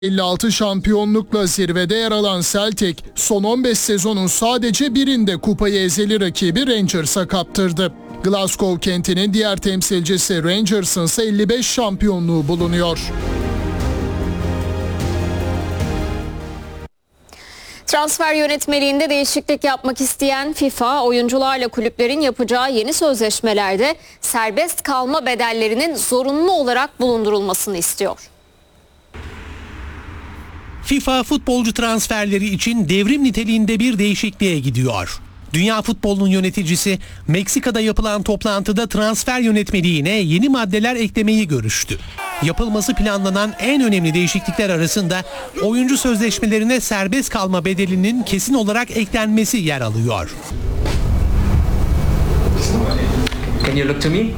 56 şampiyonlukla zirvede yer alan Celtic, son 15 sezonun sadece birinde kupayı ezeli rakibi Rangers'a kaptırdı. Glasgow kentinin diğer temsilcisi Rangers'ın ise 55 şampiyonluğu bulunuyor. Transfer yönetmeliğinde değişiklik yapmak isteyen FIFA, oyuncularla kulüplerin yapacağı yeni sözleşmelerde serbest kalma bedellerinin zorunlu olarak bulundurulmasını istiyor. FIFA futbolcu transferleri için devrim niteliğinde bir değişikliğe gidiyor. Dünya futbolunun yöneticisi Meksika'da yapılan toplantıda transfer yönetmeliğine yeni maddeler eklemeyi görüştü. Yapılması planlanan en önemli değişiklikler arasında oyuncu sözleşmelerine serbest kalma bedelinin kesin olarak eklenmesi yer alıyor. Can you look to me?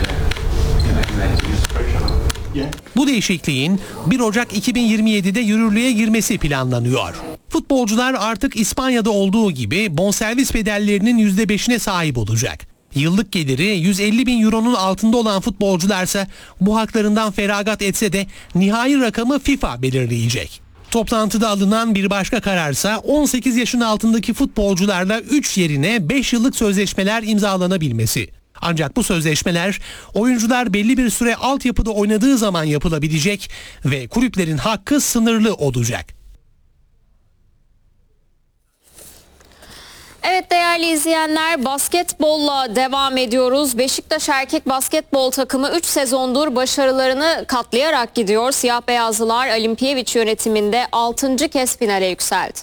Bu değişikliğin 1 Ocak 2027'de yürürlüğe girmesi planlanıyor. Futbolcular artık İspanya'da olduğu gibi bonservis bedellerinin %5'ine sahip olacak. Yıllık geliri 150 bin euronun altında olan futbolcularsa bu haklarından feragat etse de nihai rakamı FIFA belirleyecek. Toplantıda alınan bir başka kararsa 18 yaşın altındaki futbolcularla 3 yerine 5 yıllık sözleşmeler imzalanabilmesi. Ancak bu sözleşmeler oyuncular belli bir süre altyapıda oynadığı zaman yapılabilecek ve kulüplerin hakkı sınırlı olacak. Evet değerli izleyenler, basketbolla devam ediyoruz. Beşiktaş erkek basketbol takımı 3 sezondur başarılarını katlayarak gidiyor. Siyah beyazlılar Alimpiyeviç yönetiminde 6. kez finale yükseldi.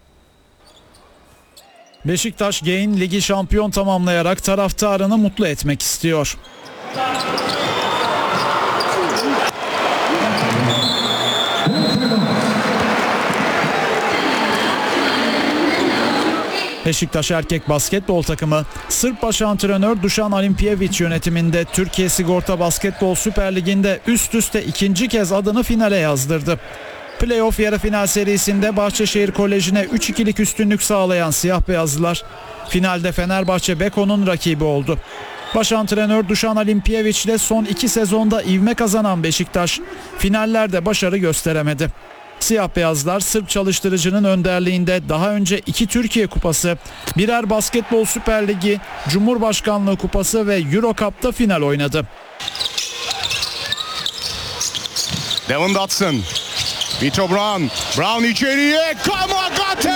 Beşiktaş Gain ligi şampiyon tamamlayarak taraftarını mutlu etmek istiyor. Beşiktaş erkek basketbol takımı Sırp baş antrenör Dušan Alimpijević yönetiminde Türkiye Sigorta Basketbol Süper Ligi'nde üst üste 2. kez adını finale yazdırdı. Playoff yarı final serisinde Bahçeşehir Koleji'ne 3-2'lik üstünlük sağlayan siyah beyazlılar finalde Fenerbahçe Beko'nun rakibi oldu. Baş antrenör Dušan Alimpijević ile son 2 sezonda ivme kazanan Beşiktaş finallerde başarı gösteremedi. Siyah beyazlar Sırp çalıştırıcının önderliğinde daha önce 2 Türkiye Kupası, birer Basketbol Süper Ligi, Cumhurbaşkanlığı Kupası ve Euro Cup'ta final oynadı. Devon Dotson, Vito Brown, Brown içeriye, Kamagate!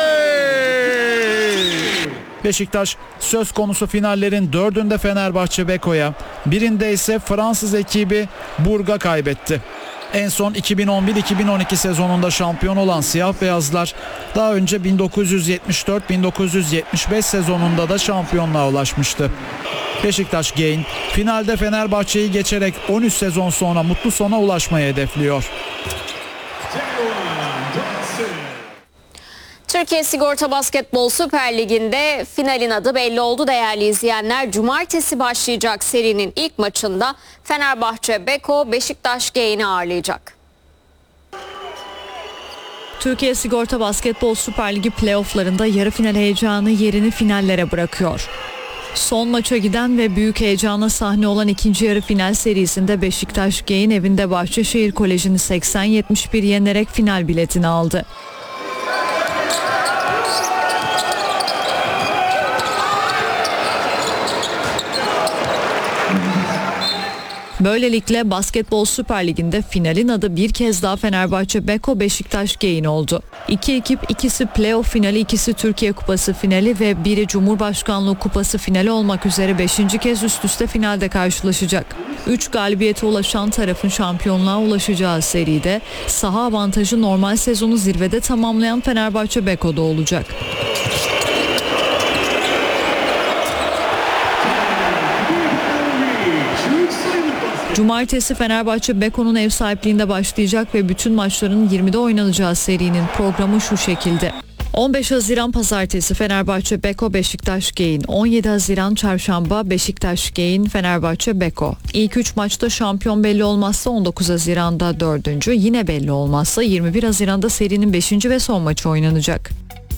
Beşiktaş söz konusu finallerin 4'ünde Fenerbahçe Beko'ya, birinde ise Fransız ekibi Burg'a kaybetti. En son 2011-2012 sezonunda şampiyon olan siyah beyazlar daha önce 1974-1975 sezonunda da şampiyonluğa ulaşmıştı. Beşiktaş Gain finalde Fenerbahçe'yi geçerek 13 sezon sonra mutlu sona ulaşmayı hedefliyor. Türkiye Sigorta Basketbol Süper Ligi'nde finalin adı belli oldu değerli izleyenler. Cumartesi başlayacak serinin ilk maçında Fenerbahçe Beko Beşiktaş Gain'i ağırlayacak. Türkiye Sigorta Basketbol Süper Ligi playofflarında yarı final heyecanı yerini finallere bırakıyor. Son maça giden ve büyük heyecana sahne olan ikinci yarı final serisinde Beşiktaş Gain evinde Bahçeşehir Koleji'ni 80-71 yenerek final biletini aldı. Böylelikle Basketbol Süper Ligi'nde finalin adı bir kez daha Fenerbahçe Beko Beşiktaş Gain oldu. İki ekip, ikisi playoff finali, ikisi Türkiye Kupası finali ve biri Cumhurbaşkanlığı Kupası finali olmak üzere 5. kez üst üste finalde karşılaşacak. 3 galibiyete ulaşan tarafın şampiyonluğa ulaşacağı seride saha avantajı normal sezonu zirvede tamamlayan Fenerbahçe Beko'da olacak. Cumartesi Fenerbahçe Beko'nun ev sahipliğinde başlayacak ve bütün maçların 20'de oynanacağı serinin programı şu şekilde. 15 Haziran Pazartesi Fenerbahçe Beko Beşiktaş Gain, 17 Haziran Çarşamba Beşiktaş Gain Fenerbahçe Beko. İlk 3 maçta şampiyon belli olmazsa 19 Haziran'da 4. yine belli olmazsa 21 Haziran'da serinin 5. ve son maçı oynanacak.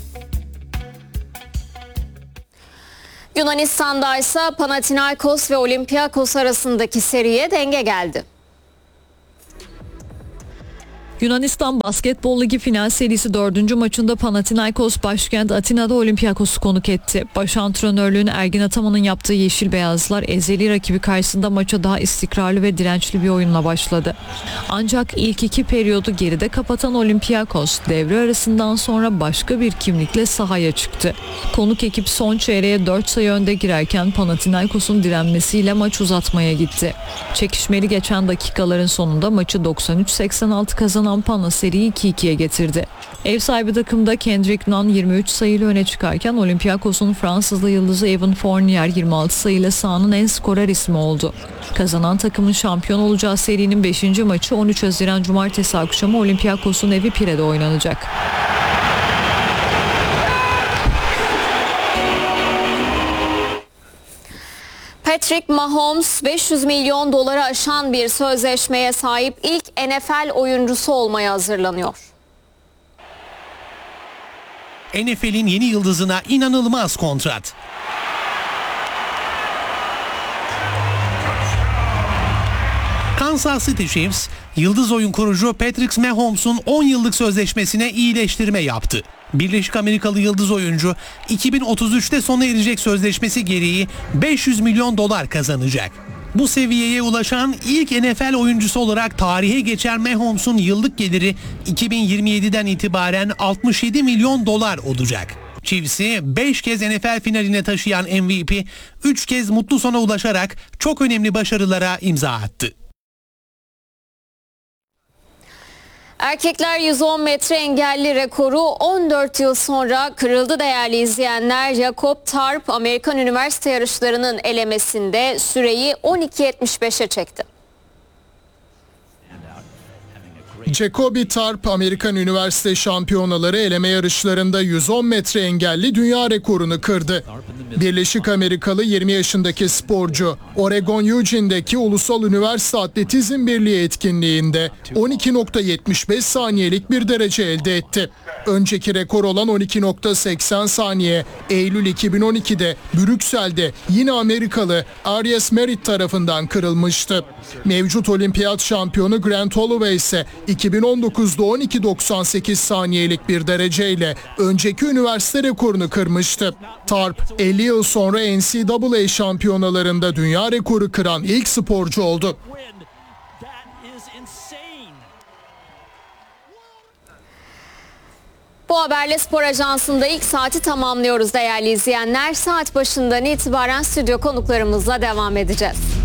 Yunanistan'da ise Panathinaikos ve Olympiakos arasındaki seriye denge geldi. Yunanistan Basketbol Ligi final serisi 4. maçında Panathinaikos başkent Atina'da Olympiakos'u konuk etti. Baş antrenörlüğünü Ergin Ataman'ın yaptığı Yeşil Beyazlılar ezeli rakibi karşısında maça daha istikrarlı ve dirençli bir oyunla başladı. Ancak ilk 2 periyodu geride kapatan Olympiakos devre arasından sonra başka bir kimlikle sahaya çıktı. Konuk ekip son çeyreğe 4 sayı önde girerken Panathinaikos'un direnmesiyle maç uzatmaya gitti. Çekişmeli geçen dakikaların sonunda maçı 93-86 kazanan Pana seriyi 2-2'ye getirdi. Ev sahibi takımda Kendrick Nunn 23 sayıyla öne çıkarken Olympiakos'un Fransızlı yıldızı Evan Fournier 26 sayıyla sahanın en skorer ismi oldu. Kazanan takımın şampiyon olacağı serinin 5. maçı 13 Haziran Cumartesi akşamı Olympiakos'un evi Pire'de oynanacak. Patrick Mahomes 500 milyon dolara aşan bir sözleşmeye sahip ilk NFL oyuncusu olmaya hazırlanıyor. NFL'in yeni yıldızına inanılmaz kontrat. Kansas City Chiefs, yıldız oyun kurucu Patrick Mahomes'un 10 yıllık sözleşmesine iyileştirme yaptı. Birleşik Amerikalı yıldız oyuncu 2033'te sona erecek sözleşmesi gereği 500 milyon dolar kazanacak. Bu seviyeye ulaşan ilk NFL oyuncusu olarak tarihe geçen Mahomes'un yıllık geliri 2027'den itibaren 67 milyon dolar olacak. Chiefs'i 5 kez NFL finaline taşıyan MVP 3 kez mutlu sona ulaşarak çok önemli başarılara imza attı. Erkekler 110 metre engelli rekoru 14 yıl sonra kırıldı değerli izleyenler. Jakob Tarp Amerikan üniversite yarışlarının elemesinde süreyi 12.75'e çekti. Jacoby Tarp Amerikan üniversite şampiyonaları eleme yarışlarında 110 metre engelli dünya rekorunu kırdı. Birleşik Amerikalı 20 yaşındaki sporcu Oregon Eugene'deki Ulusal Üniversite Atletizm Birliği etkinliğinde 12.75 saniyelik bir derece elde etti. Önceki rekor olan 12.80 saniye Eylül 2012'de Brüksel'de yine Amerikalı Aries Merritt tarafından kırılmıştı. Mevcut olimpiyat şampiyonu Grant Holloway ise 2019'da 12.98 saniyelik bir dereceyle önceki üniversite rekorunu kırmıştı. Tarp 50 yıl sonra NCAA şampiyonalarında dünya rekoru kıran ilk sporcu oldu. Bu haberle Spor Ajansı'nda ilk saati tamamlıyoruz değerli izleyenler. Saat başından itibaren stüdyo konuklarımızla devam edeceğiz.